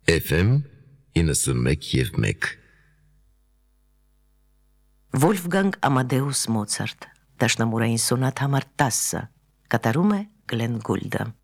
FM inësëmek jevmek. Wolfgang Amadeus Mozart, դաշնամուրային սոնատ համար 10, կատարում է Գլեն Գուլդը։